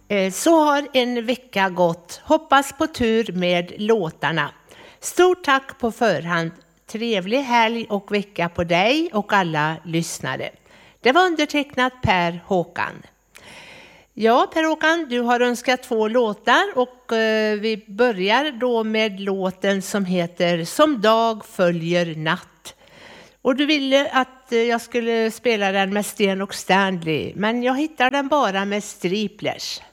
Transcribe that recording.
Så har en vecka gått. Hoppas på tur med låtarna. Stort tack på förhand. Trevlig helg och vecka på dig och alla lyssnare. Det var undertecknat Per Håkan. Ja, Per Håkan, du har önskat 2 låtar och vi börjar då med låten som heter Som dag följer natt. Och du ville att jag skulle spela den med Sten och Stanley, men jag hittar den bara med Striplers.